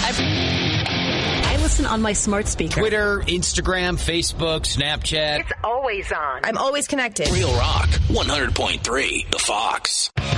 I listen on my smart speaker. Twitter, Instagram, Facebook, Snapchat. It's always on. I'm always connected. Real Rock 100.3 The Fox.